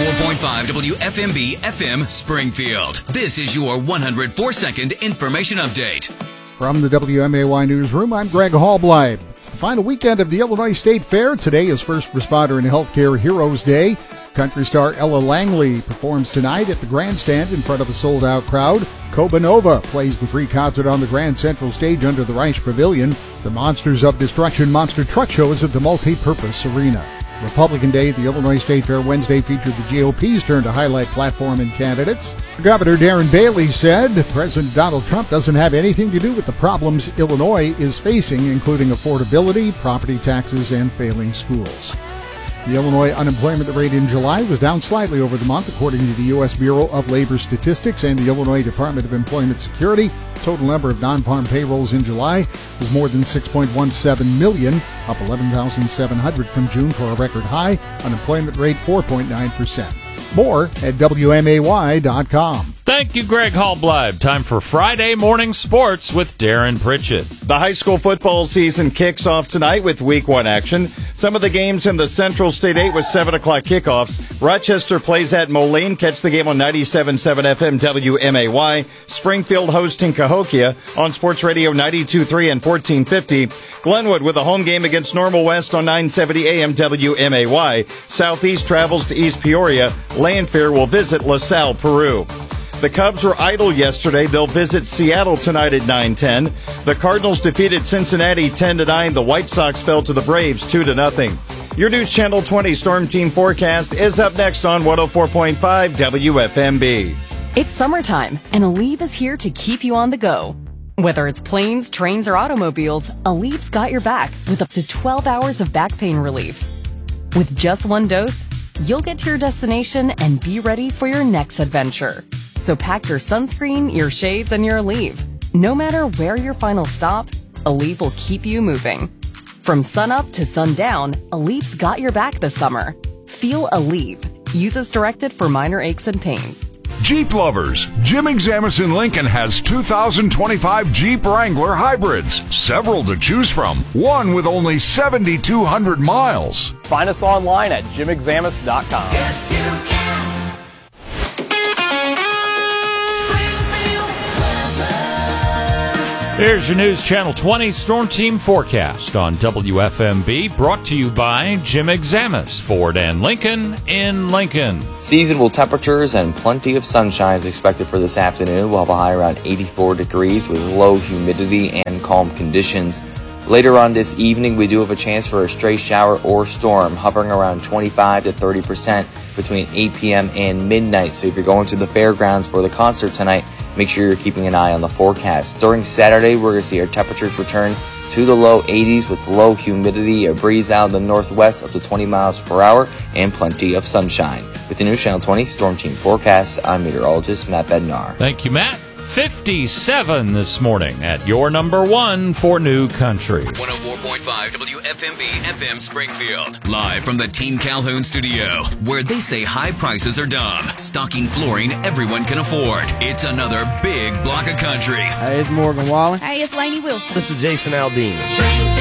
104.5 WFMB FM Springfield. This is your 104-second information update. From the WMAY Newsroom, I'm Greg Hallbleib. It's the final weekend of the Illinois State Fair. Today is First Responder and Healthcare Heroes Day. Country star Ella Langley performs tonight at the grandstand in front of a sold-out crowd. Cobanova plays the free concert on the Grand Central Stage under the Reich Pavilion. The Monsters of Destruction Monster Truck Show is at the Multi-Purpose Arena. Republican Day, the Illinois State Fair Wednesday featured the GOP's turn to highlight platform and candidates. Governor Darren Bailey said President Donald Trump doesn't have anything to do with the problems Illinois is facing, including affordability, property taxes, and failing schools. The Illinois unemployment rate in July was down slightly over the month, according to the U.S. Bureau of Labor Statistics and the Illinois Department of Employment Security. Total number of non-farm payrolls in July was more than 6.17 million, up 11,700 from June for a record high. Unemployment rate 4.9%. More at WMAY.com. Thank you, Greg Hallbleib. Time for Friday Morning Sports with Darren Pritchett. The high school football season kicks off tonight with Week 1 action. Some of the games in the Central State 8 with 7 o'clock kickoffs. Rochester plays at Moline. Catch the game on 97.7 FM WMAY. Springfield hosting Cahokia on Sports Radio 92.3 and 1450. Glenwood with a home game against Normal West on 970 AM WMAY. Southeast travels to East Peoria. Lanphier will visit LaSalle, Peru. The Cubs were idle yesterday. They'll visit Seattle tonight at 9:10. The Cardinals defeated Cincinnati 10-9. The White Sox fell to the Braves 2-0. Your News Channel 20 Storm Team forecast is up next on 104.5 WFMB. It's summertime, and Aleve is here to keep you on the go. Whether it's planes, trains, or automobiles, Aleve's got your back with up to 12 hours of back pain relief. With just one dose, you'll get to your destination and be ready for your next adventure. So pack your sunscreen, your shades, and your Aleve. No matter where your final stop, Aleve will keep you moving. From sunup to sundown, Aleve's got your back this summer. Feel Aleve. Use as directed for minor aches and pains. Jeep lovers, Jim Examison Lincoln has 2025 Jeep Wrangler hybrids. Several to choose from. One with only 7,200 miles. Find us online at jimexamus.com. Yes, you can. Here's your News Channel 20 Storm Team forecast on WFMB, brought to you by Jim Examus, Ford and Lincoln in Lincoln. Seasonable temperatures and plenty of sunshine is expected for this afternoon. We'll have a high around 84 degrees with low humidity and calm conditions. Later on this evening, we do have a chance for a stray shower or storm, hovering around 25 to 30% between 8 p.m. and midnight. So if you're going to the fairgrounds for the concert tonight, make sure you're keeping an eye on the forecast. During Saturday, we're going to see our temperatures return to the low 80s with low humidity, a breeze out of the northwest up to 20 miles per hour, and plenty of sunshine. With the News Channel 20 Storm Team forecast, I'm meteorologist Matt Bednar. Thank you, Matt. 57 this morning at your number one for New Country. 104.5 WFMB FM Springfield. Live from the Team Calhoun studio, where they say high prices are dumb. Stocking flooring everyone can afford. It's another big block of country. Hey, it's Morgan Wallen. Hey, it's Lainey Wilson. This is Jason Aldean. Springfield.